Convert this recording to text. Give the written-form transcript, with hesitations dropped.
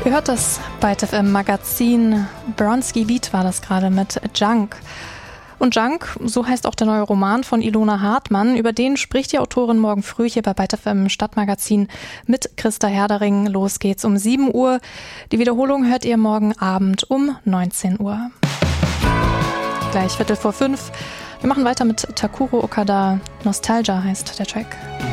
Ihr hört das Byte FM Magazin. Bronski Beat war das gerade mit Junk. Und Junk, so heißt auch der neue Roman von Ilona Hartmann. Über den spricht die Autorin morgen früh hier bei Byte FM Stadtmagazin mit Christa Herdering. Los geht's um 7 Uhr. Die Wiederholung hört ihr morgen Abend um 19 Uhr. Gleich 4:45. Wir machen weiter mit Takuro Okada. Nostalgia heißt der Track.